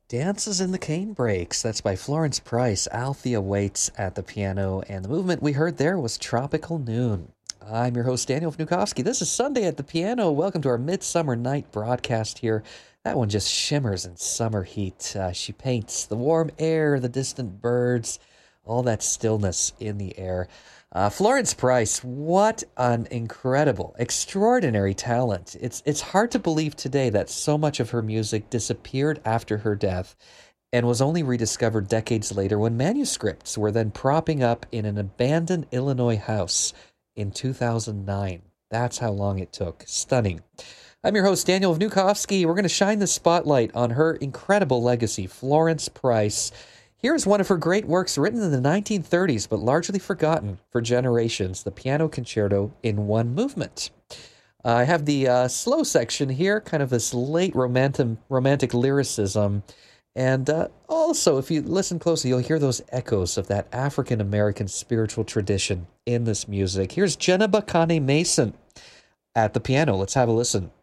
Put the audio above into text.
Dances in the Cane Breaks. That's by Florence Price. Althea Waits at the piano, and the movement we heard there was Tropical Noon. I'm your host, Daniel Vnukovsky. This is Sunday at the Piano. Welcome to our Midsummer Night broadcast here. That one just shimmers in summer heat. She paints the warm air, the distant birds, all that stillness in the air. Florence Price, what an incredible, extraordinary talent. It's hard to believe today that so much of her music disappeared after her death and was only rediscovered decades later when manuscripts were then propping up in an abandoned Illinois house in 2009. That's how long it took. Stunning. I'm your host, Daniel Vnukovsky. We're going to shine the spotlight on her incredible legacy, Florence Price. Here's one of her great works written in the 1930s, but largely forgotten for generations, the Piano Concerto in One Movement. I have the slow section here, kind of this late romantic lyricism. And also, if you listen closely, you'll hear those echoes of that African-American spiritual tradition in this music. Here's Jenna Bakane Mason at the piano. Let's have a listen.